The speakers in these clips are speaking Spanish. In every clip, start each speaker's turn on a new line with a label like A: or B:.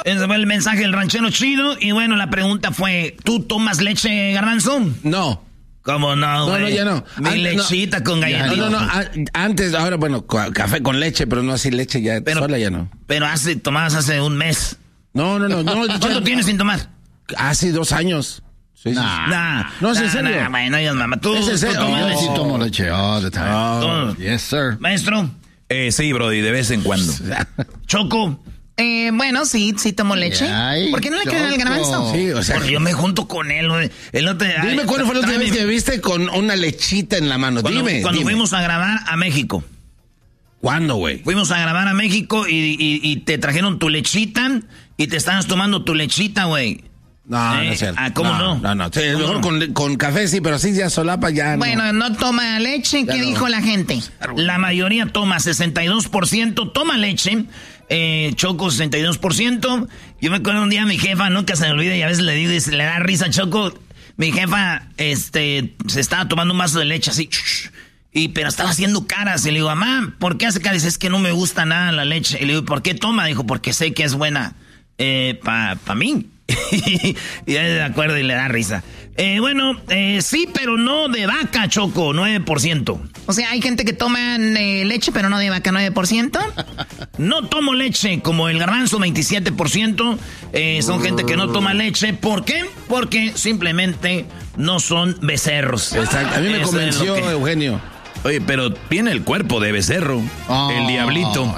A: Ese fue el mensaje del ranchero chido. Y bueno, la pregunta fue, ¿tú tomas leche, Garbanzo?
B: No.
A: ¿Cómo no, güey?
B: No, ya no.
A: Mi lechita con galletita.
B: No. Antes, ahora, bueno, café con leche, pero no así leche ya, sola ya no.
A: Pero tomabas hace un mes.
B: No.
A: ¿Cuánto tienes sin tomar?
B: Hace 2 años. Sí. No, es en serio.
A: Bueno, ya, mamá, tú.
B: ¿Es en serio?
A: Tomas leche.
C: Sí, tomo leche all the time. Yes, sir.
A: Maestro.
D: Sí, Brody, de vez en cuando.
A: Choco.
E: Bueno, sí tomo leche.
C: Ay,
E: ¿por qué no le creen al Garbanzo?
B: Sí, o sea.
A: Porque yo me junto con él, güey.
B: Dime cuándo fue la última vez que me viste con una lechita en la mano.
A: Cuando fuimos a grabar a México.
B: ¿Cuándo, güey?
A: Fuimos a grabar a México y te trajeron tu lechita y te estabas tomando tu lechita, güey.
B: No es cierto.
A: ¿Cómo no?
B: No. Sí, mejor con café sí, pero así ya solapa ya
E: bueno, no toma leche. ¿Qué dijo la gente?
A: La mayoría toma, 62% toma leche. Choco, 62%. Yo me acuerdo un día mi jefa, nunca se me olvida, y a veces le digo, y se le da risa a Choco. Mi jefa, se estaba tomando un vaso de leche así, pero estaba haciendo caras. Y le digo, mamá, ¿por qué hace caras? Dice, es que no me gusta nada la leche. Y le digo, ¿por qué toma? Dijo, porque sé que es buena pa' mí. Y ya de acuerdo y le da risa. Sí, pero no de vaca, Choco, 9%.
E: O sea, hay gente que toma leche, pero no de vaca, 9%.
A: No tomo leche, como el Garbanzo, 27%. Son gente que no toma leche. ¿Por qué? Porque simplemente no son becerros.
B: Exacto. A mí me convenció, Eugenio.
D: Oye, pero tiene el cuerpo de becerro. El diablito.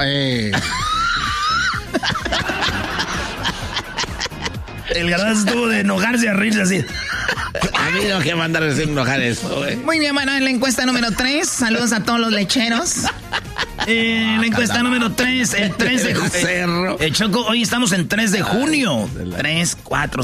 A: El Garbanzo estuvo de enojarse a reírse así.
B: A mí no que mandar a enojar eso, güey.
E: Muy bien, bueno, en la encuesta número 3, saludos a todos los lecheros.
A: La encuesta número 3, el 3 de junio. Choco, hoy estamos en 3 de junio. 3, 4,